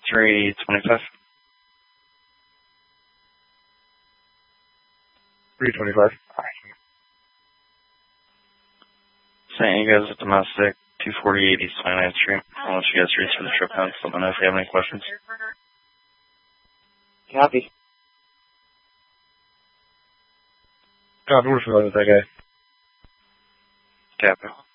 325. 325. Saying you guys at domestic, 248 East 29th Street. I'll let you guys reach for the trip out. Let me know if you have any questions. Copy. Copy, we're familiar with that guy. Copy.